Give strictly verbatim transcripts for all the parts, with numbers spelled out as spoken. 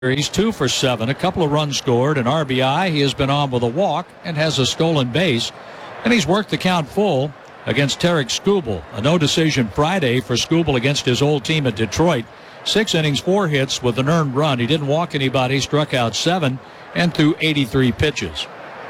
He's two for seven, a couple of runs scored, an R B I. He has been on with a walk and has a stolen base. And he's worked the count full against Tarik Skubal. A no-decision Friday for Skubal against his old team at Detroit. Six innings, four hits with an earned run. He didn't walk anybody, struck out seven, and threw eighty-three pitches.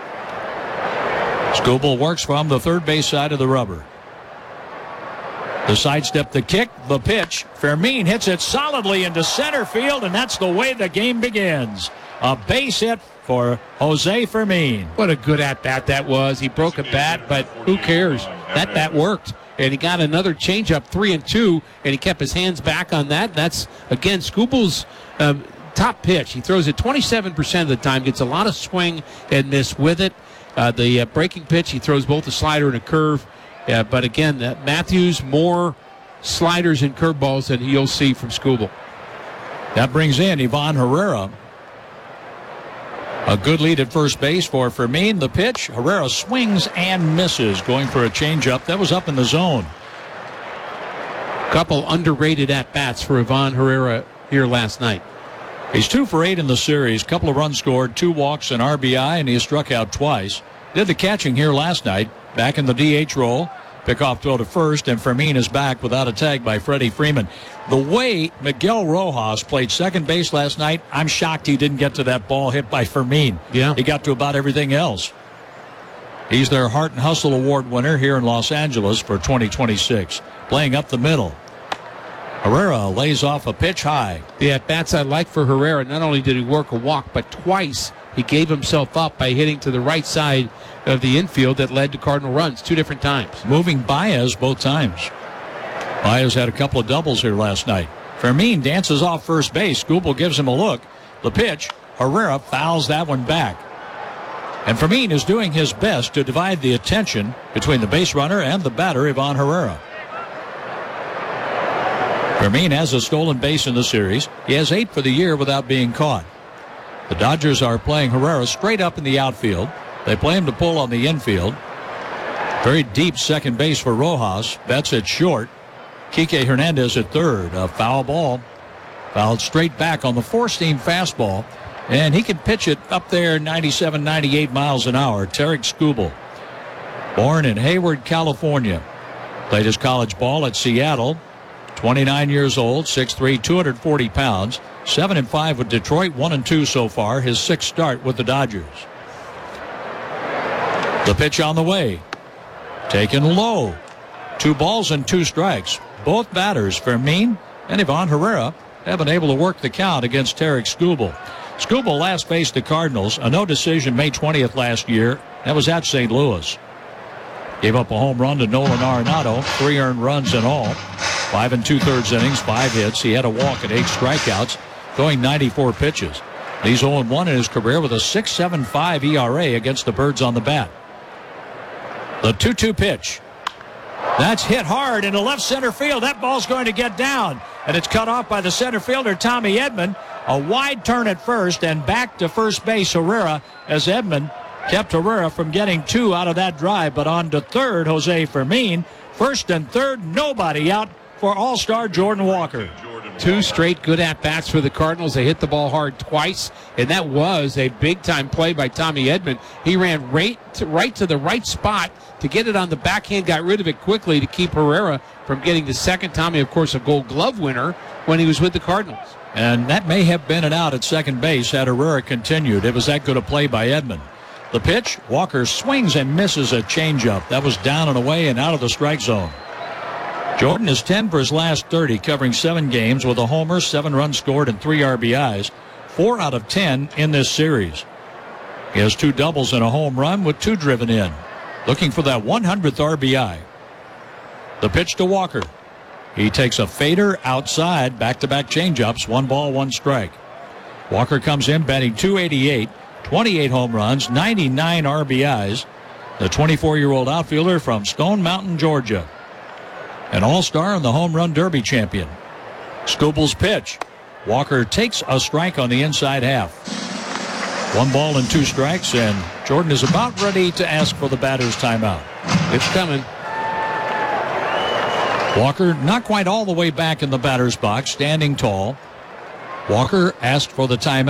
Skubal works from the third base side of the rubber. The sidestep, the kick, the pitch. Fermin hits it solidly into center field, and that's the way the game begins. A base hit for Jose Fermin. What a good at-bat that was. He broke a bat, but who cares? That bat worked. And he got another changeup, three and two, and he kept his hands back on that. That's, again, Skubal's um, top pitch. He throws it twenty-seven percent of the time, gets a lot of swing and miss with it. Uh, the uh, breaking pitch, he throws both a slider and a curve. Yeah, but again, uh, Matthews, more sliders and curveballs than you'll see from Skubal. That brings in Ivan Herrera. A good lead at first base for Fermin. The pitch, Herrera swings and misses, going for a changeup. That was up in the zone. Couple underrated at-bats for Ivan Herrera here last night. He's two for eight in the series. Couple of runs scored, two walks, an R B I, and he struck out twice. Did the catching here last night. Back in the D H role. Pickoff throw to first, and Fermin is back without a tag by Freddie Freeman. The way Miguel Rojas played second base last night, I'm shocked he didn't get to that ball hit by Fermin. Yeah. He got to about everything else. He's their Heart and Hustle Award winner here in Los Angeles for twenty twenty-six. Playing up the middle. Herrera lays off a pitch high. The at-bats I like for Herrera, not only did he work a walk, but twice he gave himself up by hitting to the right side of the infield that led to Cardinal runs two different times. Moving Baez both times. Baez had a couple of doubles here last night. Fermin dances off first base. Skubal gives him a look. The pitch, Herrera fouls that one back. And Fermin is doing his best to divide the attention between the base runner and the batter, Ivan Herrera. Fermin has a stolen base in the series. He has eight for the year without being caught. The Dodgers are playing Herrera straight up in the outfield. They play him to pull on the infield. Very deep second base for Rojas. Betts at short. Kike Hernandez at third. A foul ball. Fouled straight back on the four-seam fastball. And he can pitch it up there ninety-seven, ninety-eight miles an hour. Tarik Skubal. Born in Hayward, California. Played his college ball at Seattle. twenty-nine years old, six three, two hundred forty pounds. seven and five with Detroit, one and two so far. His sixth start with the Dodgers. The pitch on the way. Taken low. Two balls and two strikes. Both batters, Fermin and Ivan Herrera, have been able to work the count against Tarik Skubal. Skubal last faced the Cardinals, a no decision May twentieth last year. That was at Saint Louis. Gave up a home run to Nolan Arenado, three earned runs in all. Five and two-thirds innings, five hits. He had a walk and eight strikeouts, throwing ninety-four pitches. He's oh and one in his career with a six point seven five E R A against the Birds on the bat. The two two pitch. That's hit hard into left center field. That ball's going to get down. And it's cut off by the center fielder, Tommy Edman. A wide turn at first and back to first base, Herrera, as Edman kept Herrera from getting two out of that drive. But on to third, Jose Fermin. First and third, nobody out for All-Star Jordan Walker. Two straight good at-bats for the Cardinals. They hit the ball hard twice, and that was a big-time play by Tommy Edman. He ran right to, right to the right spot to get it on the backhand, got rid of it quickly to keep Herrera from getting the second. Tommy, of course, a Gold Glove winner when he was with the Cardinals. And that may have been an out at second base had Herrera continued. It was that good a play by Edman. The pitch, Walker swings and misses a changeup. That was down and away and out of the strike zone. Jordan is ten for his last thirty, covering seven games with a homer, seven runs scored, and three R B Is. Four out of ten in this series. He has two doubles and a home run with two driven in. Looking for that one hundredth R B I. The pitch to Walker. He takes a fader outside, back-to-back changeups, one ball, one strike. Walker comes in batting two eighty-eight, twenty-eight home runs, ninety-nine R B Is. The twenty-four-year-old outfielder from Stone Mountain, Georgia. An all-star and the home run derby champion. Skubal's pitch. Walker takes a strike on the inside half. One ball and two strikes, and Jordan is about ready to ask for the batter's timeout. It's coming. Walker not quite all the way back in the batter's box, standing tall. Walker asked for the timeout.